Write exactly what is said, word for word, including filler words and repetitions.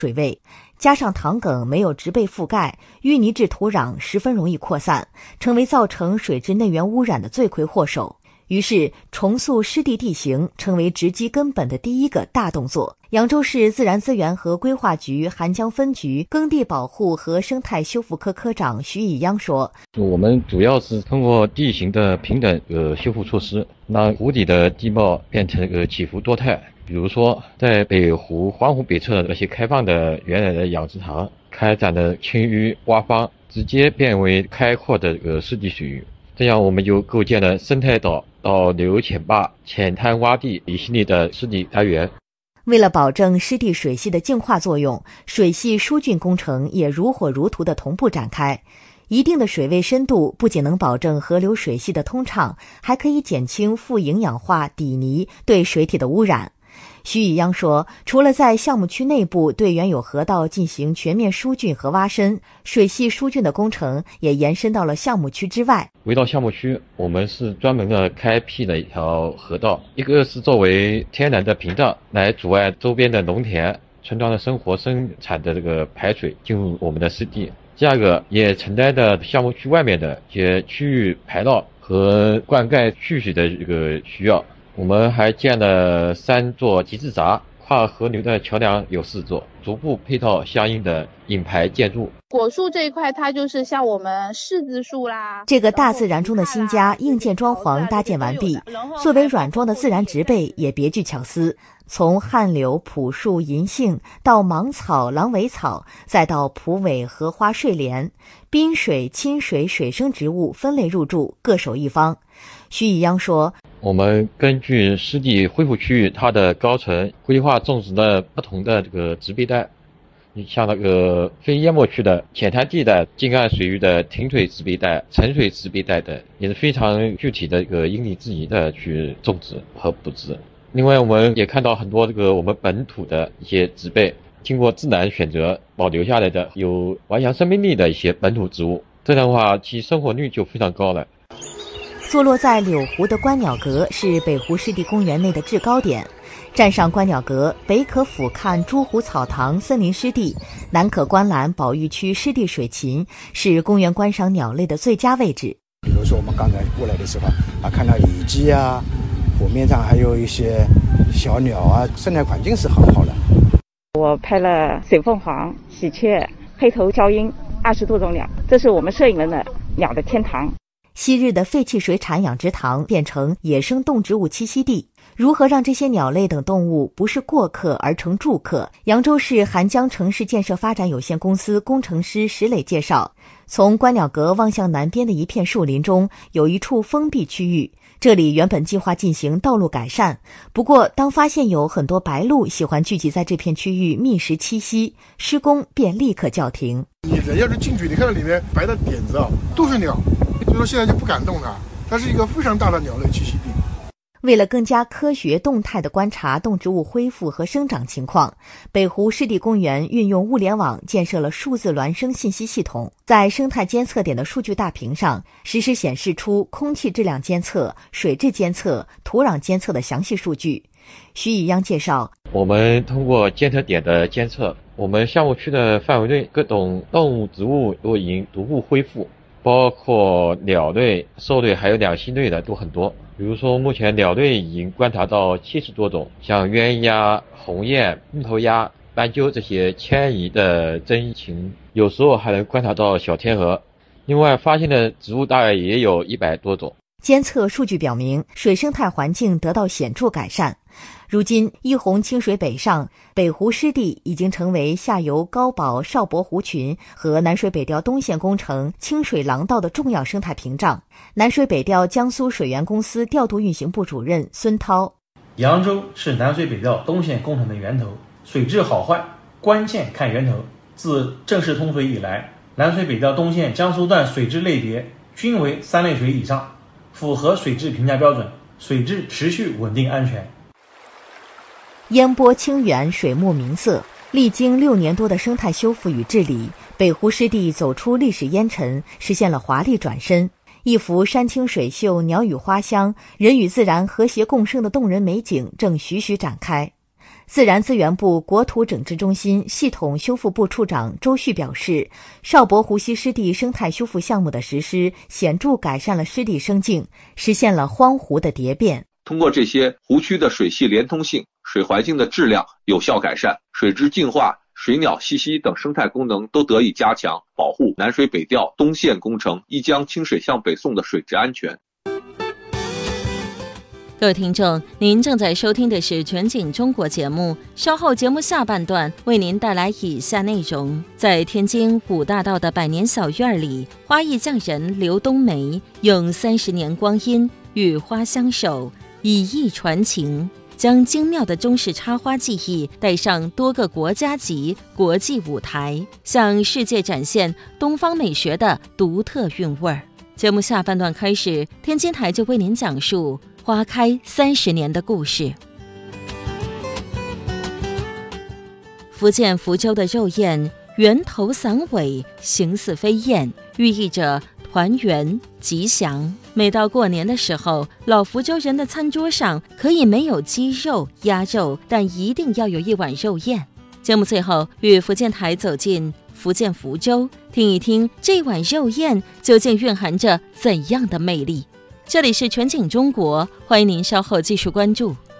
水位，加上塘埂没有植被覆盖，淤泥质土壤十分容易扩散，成为造成水质内源污染的罪魁祸首。于是，重塑湿地地形成为直击根本的第一个大动作。扬州市自然资源和规划局邗江分局耕地保护和生态修复科科长徐以央说：“ 我们主要是通过地形的平等呃修复措施，让湖底的地貌变成呃起伏多态。比如说，在北湖、黄湖北侧那些开放的原来的养殖塘，开展的清淤挖方，直接变为开阔的呃湿地水域。这样，我们就构建了生态岛、导流浅坝、浅滩洼地一系列的湿地单元。” 为了保证湿地水系的净化作用，水系疏浚工程也如火如荼地同步展开。一定的水位深度不仅能保证河流水系的通畅，还可以减轻富营养化底泥对水体的污染。徐以央说，除了在项目区内部对原有河道进行全面疏浚和挖深，水系疏浚的工程也延伸到了项目区之外。 围绕项目区，我们是专门的开辟了一条河道，一个是作为天然的屏障，来阻碍周边的农田、村庄的生活生产的这个排水进入我们的湿地；第二个，也承担着项目区外面的一些区域排涝和灌溉蓄水的这个需要。我们还建了三座集治闸，跨河流的桥梁有四座，逐步配套相应的引排建筑。 果树这一块，它就是像我们柿子树啦。 这个大自然中的新家，硬件装潢搭建完毕，作为软装的自然植被也别具巧思。从旱柳、朴树、银杏到芒草、狼尾草，再到蒲苇、荷花、睡莲，滨水、亲水水生植物分类入驻，各守一方。徐以央说， 我们根据湿地恢复区域它的高层规划种植的不同的这个植被带，你像那个非淹没区的浅滩地带、近岸水域的停水植被带、沉水植被带等，也是非常具体的一个因地制宜的去种植和布置。另外，我们也看到很多这个我们本土的一些植被，经过自然选择保留下来的有顽强生命力的一些本土植物，这样的话其生活率就非常高了。 坐落在柳湖的观鸟阁是北湖湿地公园内的制高点，站上观鸟阁，北可俯瞰诸湖草堂森林湿地，南可观览保育区湿地水禽，是公园观赏鸟类的最佳位置。 比如说我们刚才过来的时候啊，看到蚁鸡啊，湖面上还有一些小鸟啊，生态环境是很好的。 我拍了水凤凰、喜鹊、黑头鹪鹰二十多种鸟，这是我们摄影人的鸟的天堂。 昔日的废弃水产养殖塘变成野生动植物栖息地，如何让这些鸟类等动物不是过客而成住客？扬州市邗江城市建设发展有限公司工程师石磊介绍，从观鸟阁望向南边的一片树林中，有一处封闭区域，这里原本计划进行道路改善，不过当发现有很多白鹭喜欢聚集在这片区域觅食栖息，施工便立刻叫停。 你人要是进去，你看到里面白的点子啊，都是鸟，所以说现在就不敢动它。它是一个非常大的鸟类栖息地。 为了更加科学动态地观察动植物恢复和生长情况，北湖湿地公园运用物联网建设了数字孪生信息系统，在生态监测点的数据大屏上实时显示出空气质量监测、水质监测、土壤监测的详细数据。徐以央介绍， 我们通过监测点的监测，我们项目区的范围内各种动物植物都已经逐步恢复，包括鸟类、兽类还有两栖类的都很多。比如说目前鸟类已经观察到七十多种，像鸳鸯、鸿雁、木头鸭、斑鸠这些迁移的真禽，有时候还能观察到小天鹅。另外发现的植物大概也有一百多种。 监测数据表明，水生态环境得到显著改善。如今，一洪清水北上，北湖湿地已经成为下游高保邵博湖群和南水北调东线工程清水廊道的重要生态屏障。南水北调江苏水源公司调度运行部主任孙涛： 扬州是南水北调东线工程的源头，水质好坏关键看源头。自正式通水以来，南水北调东线江苏段水质类别均为三类水以上，符合水质评价标准，水质持续稳定安全。 烟波清源，水木明色，历经六年多的生态修复与治理，北湖湿地走出历史烟尘，实现了华丽转身。一幅山清水秀、鸟语花香、人与自然和谐共生的动人美景正徐徐展开。 自然资源部国土整治中心系统修复部处长周旭表示，邵博湖西湿地生态修复项目的实施，显著改善了湿地生境，实现了荒湖的蝶变。 通过这些，湖区的水系连通性、水环境的质量有效改善，水质净化、水鸟栖息等生态功能都得以加强，保护南水北调东线工程一江清水向北送的水质安全。 各位听众，您正在收听的是全景中国节目，稍后节目下半段为您带来以下内容。在天津五大道的百年小院里，花艺匠人刘冬梅用三十年光阴与花相守，以艺传情，将精妙的中式插花技艺带上多个国家级国际舞台，向世界展现东方美学的独特韵味儿。节目下半段开始，天津台就为您讲述花开三十年的故事。福建福州的肉燕，圆头散尾，形似飞燕，寓意着团圆吉祥。每到过年的时候，老福州人的餐桌上可以没有鸡肉、鸭肉，但一定要有一碗肉燕。节目最后，与福建台走进福建福州，听一听这碗肉燕究竟蕴含着怎样的魅力。这里是全景中国，欢迎您稍后继续关注。